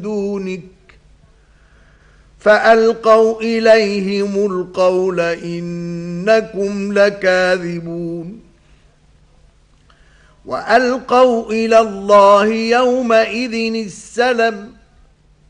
دونك فألقوا إليهم القول إنكم لكاذبون وألقوا إلى الله يومئذ السلم